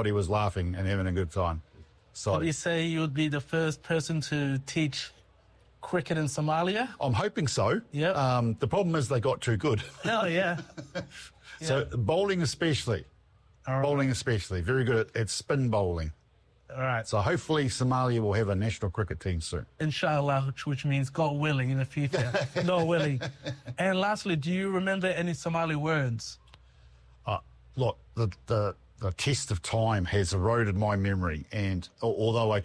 everybody was laughing and having a good time. So Would you say you would be the first person to teach cricket in Somalia? I'm hoping so. Yeah. The problem is they got too good. Oh, yeah. So bowling especially. All right. Bowling especially. Very good at spin bowling. All right. So hopefully Somalia will have a national cricket team soon. Inshallah, which means God willing in the future. God willing. And lastly, do you remember any Somali words? Look, the test of time has eroded my memory, and although I